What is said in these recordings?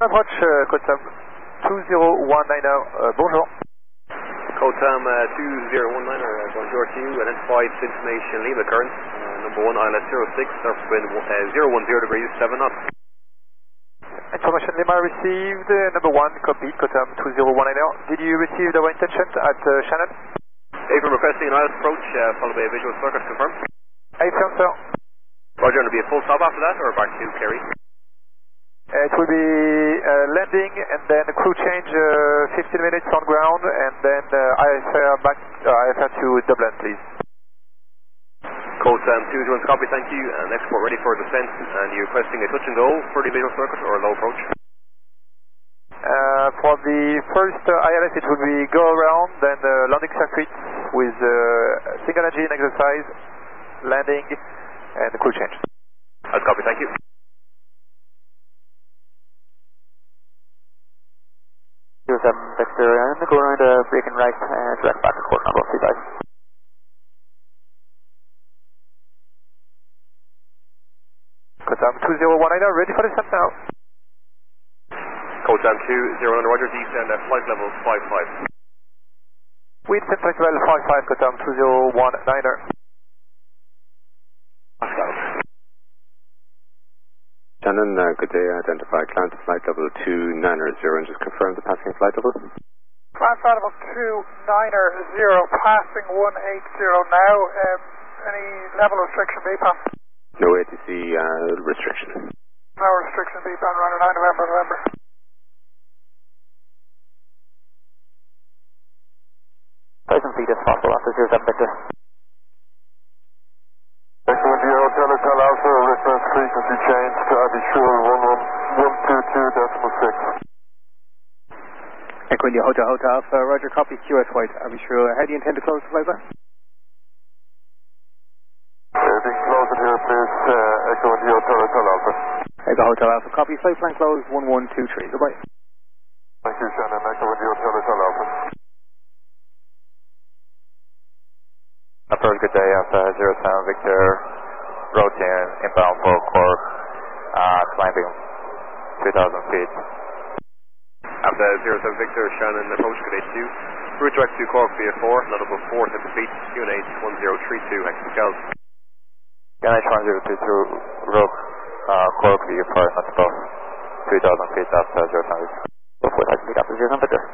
Approche Cotam 2019, bonjour. Cotam 2019, bonjour to you. Identified information Lima current, number 1 islet 06, surface wind 010 degrees 7 knots. Information Lima received, number 1, copied, Cotam 2019. Did you receive our intention at Shannon? Affirm requesting an islet approach, followed by a visual circuit, confirm. Affirm, sir. Roger, and will be a full stop after that, or back to Kerry? It will be landing and then a crew change 15 minutes on ground and then IFR to Dublin, please. Cotam 221 copy, thank you, and export ready for descent. And you're requesting a touch and go for the visual circuit or a low approach? For the first ILS it will be go around, then landing circuit with single engine exercise, landing and crew change. That's copy, thank you. Victor, and go around brake and right, direct back to court number 35. Cotam 2019, ready for descent now. Cotam 209, Roger, descend at flight level 55. Wind descent flight level 55, Cotam 2019. Shannon, good day. Identify climb to flight level 290 and just confirm the passing flight level. Climb flight level 290, passing 180 now. Any level restriction BPAN? No ATC restriction. No restriction BPAN, runner 9 November. 1,000 feet if possible after 07 Victor. Hotel Alpha, reference frequency change to Abishur 122.6. Echo India Hotel Alpha, Roger, copy QS White, Abishur. How do you intend to close the flyby? Everything close it here, please. Echo India Hotel Alpha. Echo Hotel Alpha, copy. Flight plan close 1123. Goodbye. Thank you, Shannon. Echo India Hotel Alpha. Approach, good day, Alpha 07 Victor. Routine inbound for Cork, climbing 2,000 feet. After 07 Victor, Shannon, approach good day 2. Route direct to Cork via 4, notable 4 feet, QNH 1032, hectopascals. QNH 1032, Rook, Cork via 4, not above 2,000 feet after 07 Victor. 4,000 feet after 07 Victor.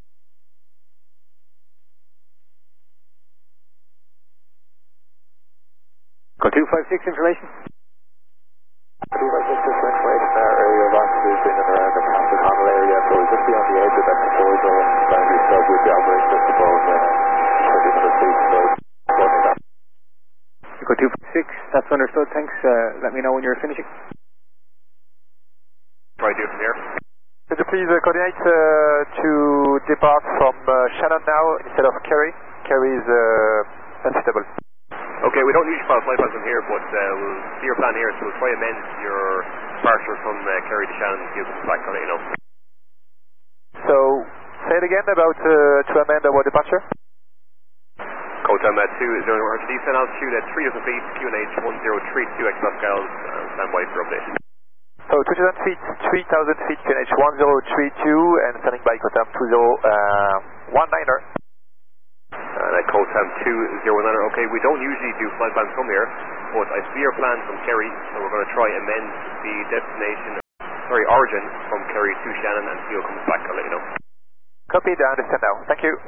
Go 256 information. 256 information, area of occupancy in and around the Castle Connell area, so we'll just be on the edge of that control zone, boundary sub with the operating just above 20 feet, so supporting that. Go 256, that's understood, thanks. Let me know when you're finishing. Try to do it from here. Could you please coordinate to depart from Shannon now instead of Kerry? Kerry is unsuitable. Okay, we don't usually file flight plans from here, but we'll see your plan here, so we'll try amend your departure from Kerry to Shannon and see you come back, I'll let you know. So, say it again about to amend our departure. Cotam 209, descend altitude at 3,000 feet, QNH 1032 hectopascals, and stand by for update. So, 2,000 feet, 3,000 feet, QNH 1032, and standing by Cotam 2019. And at Cotam 209, okay, we don't usually do flight plans from here, but I see your plan from Kerry, so we're going to try amend the origin from Kerry to Shannon, and see you comes back, I'll let you know. Copy, I understand now. Thank you.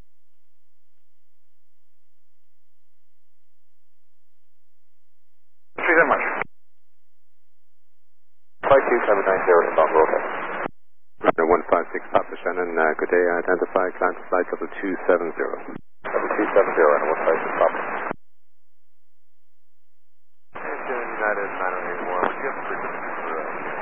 Thank you very much. 52790 inbound rotor. Runner 156 Papa Shannon, good day. Identify climb to flight level 270. Level 270 and 156 Papa. United 981, would you have frequency for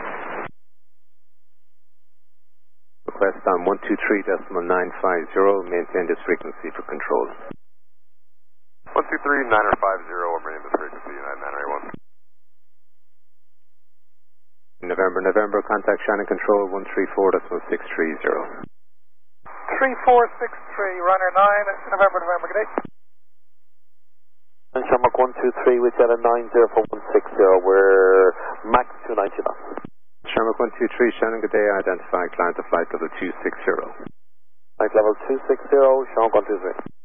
Request on 123.950, maintain this frequency for control. 123.950, or maintain this frequency, United 981. November, contact Shannon Control 134.630. 3463, runner 9, November, good day. And Shamrock 123 with Jetta 90 for 160, we're max 290 knots. Shamrock 123 Shannon, good day. Identify climb to flight level 260. Flight level 260, Sean 123.